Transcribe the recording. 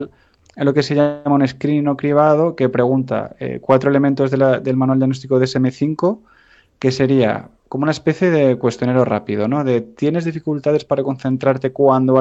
en lo que se llama un screening no cribado que pregunta 4 elementos del manual diagnóstico de DSM-5, que sería como una especie de cuestionario rápido, ¿no? De ¿tienes dificultades para concentrarte cuando